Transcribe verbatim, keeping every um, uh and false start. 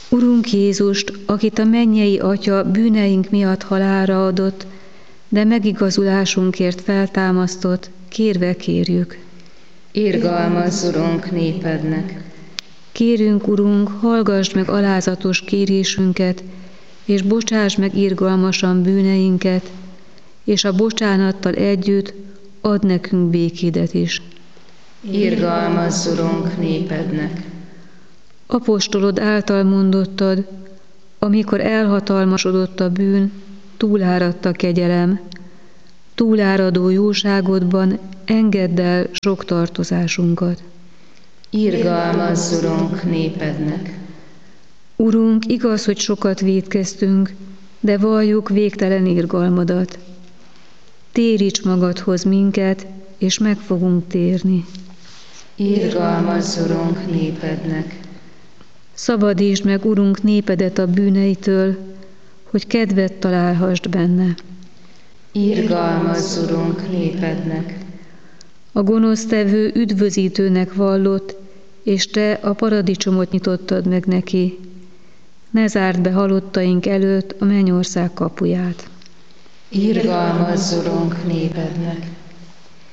Urunk Jézust, akit a mennyei Atya bűneink miatt halálra adott, de megigazulásunkért feltámasztott, kérve kérjük. Irgalmazz, Urunk, népednek! Kérünk, Urunk, hallgassd meg alázatos kérésünket, és bocsáss meg irgalmasan bűneinket, és a bocsánattal együtt add nekünk békédet is. Irgalmazz, Urunk, népednek! Apostolod által mondottad, amikor elhatalmasodott a bűn, túláradt a kegyelem. Túláradó jóságodban engedd el sok tartozásunkat. Irgalmazz, Urunk, népednek! Urunk, igaz, hogy sokat vétkeztünk, de valljuk végtelen irgalmadat. Téríts magadhoz minket, és meg fogunk térni. Irgalmazz, Urunk, népednek! Szabadítsd meg, Urunk, népedet a bűneitől, hogy kedvet találhassd benne. Irgalmazz, Urunk, népednek! A gonosztevő üdvözítőnek vallott, és te a paradicsomot nyitottad meg neki. Ne zárd be halottaink előtt a mennyország kapuját. Irgalmazz, Urunk, népednek!